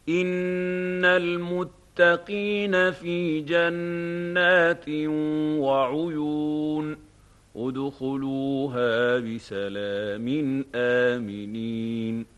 إن المتقين في جنات وعيون ادخلوها بسلام آمنين